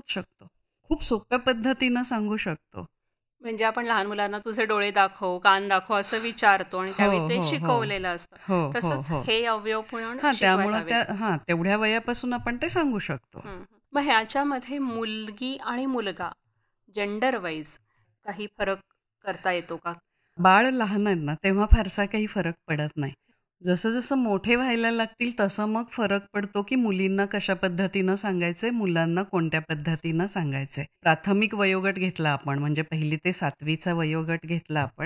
सांगूच शकतो. खूप सोप्या पद्धतीनं सांगू शकतो. म्हणजे आपण लहान मुलांना तुझे डोळे दाखव, कान दाखव असं विचारतो आणि हो, त्यावेळी ते हो, हो. शिकवलेलं असतं. हो, हो, तसंच हो. हे अवयव पण हां, शिकवायला त्यामुळं हवेत. तेवढ्या वयापासून आपण ते सांगू शकतो. हं, हं. मग ह्याच्यामध्ये मुलगी आणि मुलगा जेंडर वाईज काही फरक करता येतो का? बाळ लहान आहे ना, तेव्हा फारसा काही फरक पडत नाही. जसं-जसं मोठे व्हायला लागतील तसं मग फरक पडतो, की मुलींना कशा पद्धतीनं सांगायचंय, मुलांना कोणत्या पद्धतीनं सांगायचंय. प्राथमिक वयोगट घेतला आपण म्हणजे 1ली ते 7वी चा वयोगट घेतला आपण,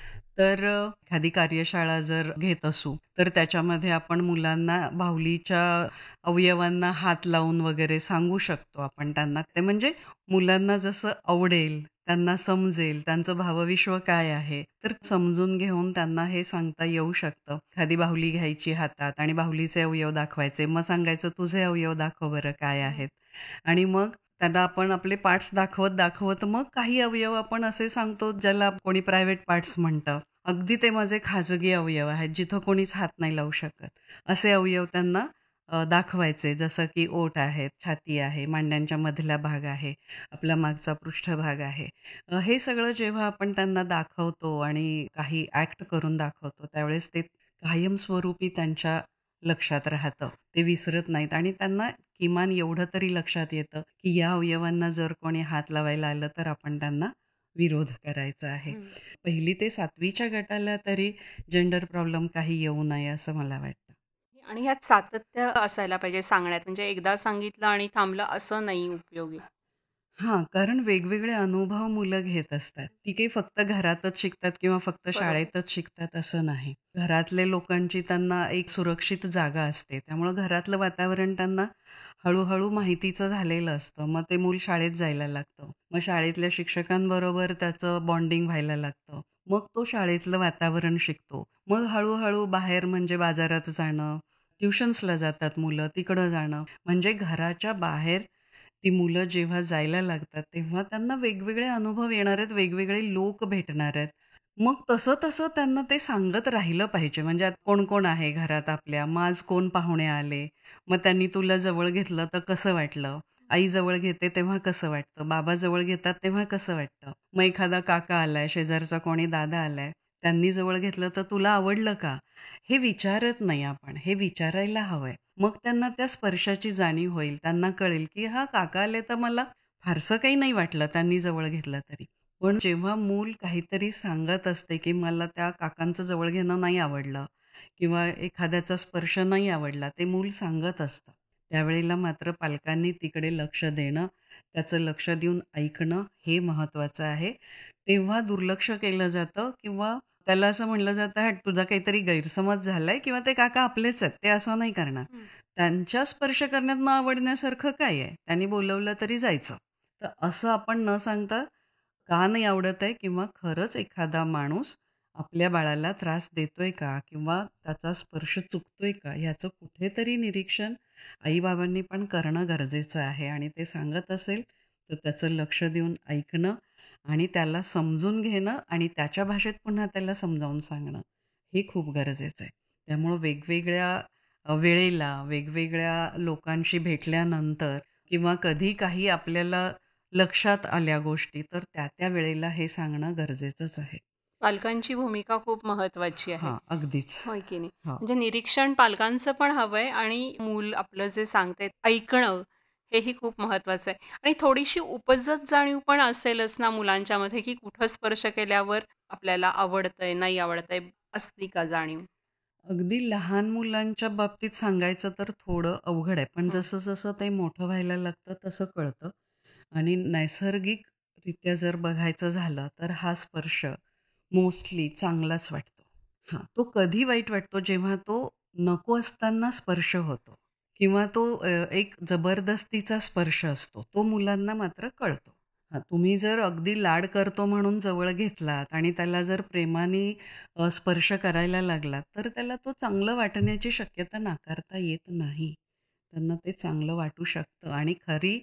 तर एखादी कार्यशाळा जर घेत असू, तर त्याच्यामध्ये आपण मुलांना बाहुलीच्या अवयवांना हात लावून वगैरे सांगू शकतो आपण त्यांना. ते म्हणजे मुलांना जसं आवडेल, त्यांना समजेल, त्यांचं भावविश्व काय आहे, तर समजून घेऊन त्यांना हे सांगता येऊ शकतं. एखादी बाहुली घ्यायची हातात आणि बाहुलीचे अवयव दाखवायचे. मग सांगायचं, "तुझे अवयव दाखव बरं काय हं. आहेत?" आणि मग त्यांना आपण आपले पार्ट्स दाखवत मग काही अवयव आपण असे सांगतो, ज्याला कोणी प्रायव्हेट पार्ट्स म्हणतं. अगदी ते माझे खाजगी अवयव आहेत, जिथं कोणीच हात नाही लावू शकत. असे अवयव त्यांना दाखवायचे. जसं की ओठ आहेत, छाती आहे, मांड्यांच्या मधला भाग आहे, आपला मागचा पृष्ठभाग आहे. हे सगळं जेव्हा आपण त्यांना दाखवतो आणि काही ॲक्ट करून दाखवतो, त्यावेळेस ते कायमस्वरूपी त्यांच्या लक्षात राहतं. ते विसरत नाहीत आणि त्यांना किमान एवढं तरी लक्षात येतं, की या अवयवांना जर कोणी हात लावायला आलं, तर आपण त्यांना विरोध करायचा आहे. हं. 1ली ते 7वी गटाला तरी जेंडर प्रॉब्लेम काही येऊ नये असं मला वाटतं. आणि ह्यात सातत्य असायला पाहिजे सांगण्यात. म्हणजे एकदा सांगितलं आणि थांबलं असं नाही उपयोगी. हां, कारण वेगवेगळे अनुभव मुलं घेत असतात. ती काही फक्त घरातच शिकतात किंवा फक्त बरोबर. शाळेतच शिकतात असं नाही. घरातले लोकांची त्यांना एक सुरक्षित जागा असते. त्यामुळं घरातलं वातावरण त्यांना हळू माहितीचं झालेलं असतं. मग ते मूल शाळेत जायला लागतं. मग शाळेतल्या शिक्षकांबरोबर त्याचं बॉन्डिंग व्हायला लागतं. मग तो शाळेतलं वातावरण शिकतो. मग हळू बाहेर म्हणजे बाजारात जाणं, ट्युशन्सला जातात मुलं, तिकडं जाणं. म्हणजे घराच्या बाहेर ती मुलं जेव्हा जायला लागतात, तेव्हा त्यांना वेगवेगळे अनुभव येणार आहेत, वेगवेगळे लोक भेटणार आहेत. मग तसं त्यांना ते सांगत राहिलं पाहिजे. म्हणजे आता कोण-कोण आहे घरात आपल्या? मग आज कोण पाहुणे आले? मग त्यांनी तुला जवळ घेतलं तर कसं वाटलं? आई जवळ घेते तेव्हा कसं वाटतं? बाबा जवळ घेतात तेव्हा कसं वाटतं? मग एखादा काका आलाय, शेजारचा कोणी दादा आलाय, त्यांनी जवळ घेतलं तर तुला आवडलं का? हे विचारत नाही आपण, हे विचारायला हवंय. मग त्यांना त्या स्पर्शाची जाणीव होईल. त्यांना कळेल, की हां, काका आले तर मला फारसं काही नाही वाटलं त्यांनी जवळ घेतलं तरी. पण जेव्हा मूल काहीतरी सांगत असते, की मला त्या काकांचं जवळ घेणं नाही आवडलं किंवा एखाद्याचा स्पर्श नाही आवडला, ते मूल सांगत असतं. त्यावेळेला मात्र पालकांनी तिकडे लक्ष देणं, त्याचं लक्ष देऊन ऐकणं हे महत्त्वाचं आहे. तेव्हा दुर्लक्ष केलं जातं किंवा त्याला असं म्हणलं जातं, "हां, तुझा काहीतरी गैरसमज झालाय किंवा ते काका आपलेच आहेत, ते असं नाही करणार." हं. त्यांच्या स्पर्श करण्यात न आवडण्यासारखं काय आहे? त्यांनी बोलवलं तरी जायचं. तर असं आपण न सांगता, का नाही आवडत आहे किंवा खरंच एखादा माणूस आपल्या बाळाला त्रास देतोय का? किंवा त्याचा स्पर्श चुकतोय का? ह्याचं कुठेतरी निरीक्षण आई-बाबांनी पण करणं गरजेचं आहे आणि ते सांगत असेल, तर त्याचं लक्ष देऊन ऐकणं आणि त्याला समजून घेणं आणि त्याच्या भाषेत पुन्हा त्याला समजावून सांगणं, हे खूप गरजेचं आहे. त्यामुळं वेगवेगळ्या वेळेला वेगवेगळ्या लोकांशी भेटल्यानंतर किंवा कधी काही आपल्याला लक्षात आल्या गोष्टी, तर त्या वेळेला हे सांगणं गरजेचंच आहे. पालकांची भूमिका खूप महत्त्वाची आहे. हां, अगदीच. होय की नाही? हो. म्हणजे निरीक्षण पालकांचं पण हवंय आणि मूल आपलं जे सांगतंय ऐकणं हेही खूप महत्त्वाचं आहे. आणि थोडीशी उपजत जाणीव पण असेलच ना मुलांच्यामध्ये, की कुठं स्पर्श केल्यावर आपल्याला आवडतंय, नाही आवडतंय, असती का जाणीव? अगदी लहान मुलांच्या बाबतीत सांगायचं तर थोडं अवघड आहे. पण हं. जसं ते मोठं व्हायला लागतं तसं कळतं आणि नैसर्गिकरित्या जर बघायचं झालं, तर हा स्पर्श मोस्टली चांगलाच वाटतो. हां, तो कधी वाईट वाटतो जेव्हा तो नको असताना स्पर्श होतो किंवा तो एक जबरदस्तीचा स्पर्श असतो. तो मुलांना मात्र कळतो. हां, तुम्ही जर अगदी लाड करतो म्हणून जवळ घेतलात आणि त्याला जर प्रेमाने स्पर्श करायला लागलात, तर त्याला तो चांगलं वाटण्याची शक्यता नाकारता येत नाही. त्यांना ते चांगलं वाटू शकतं आणि खरी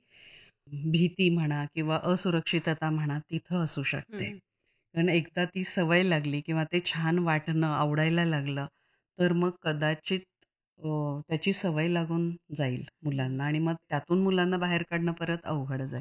भीती म्हणा किंवा असुरक्षितता म्हणा तिथं असू शकते. हं. कारण एकदा ती सवय लागली किंवा ते छान वाटणं, आवडायला लागलं, तर मग कदाचित त्याची सवय लागून जाईल मुलांना आणि मग त्यातून मुलांना बाहेर काढणं परत अवघड जाईल.